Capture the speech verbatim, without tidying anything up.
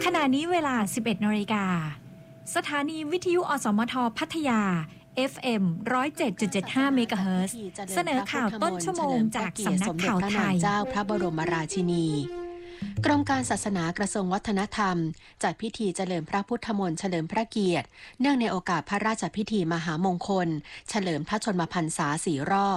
ขณะนี้เวลา สิบเอ็ดนาฬิกา สถานีวิทยุอสมทพัทยา เอฟ เอ็ม หนึ่งศูนย์เจ็ดจุดเจ็ดห้า เมกะเฮิรตซ์ เสนอข่าวต้นชั่วโมงจากสำนักข่าวไทยเจ้าพระบรมราชินีกรมการศาสนากระทรวงวัฒนธรรมจัดพิธีเจริญพระพุทธมนต์เฉลิมพระเกียรติเนื่องในโอกาสพระราชพิธีมหามงคลเฉลิมพระชนมพรรษาสี่รอบ